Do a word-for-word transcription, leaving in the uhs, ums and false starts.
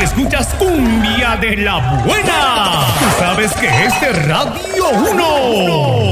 escuchas cumbia de la buena. Tú sabes que es de Radio uno.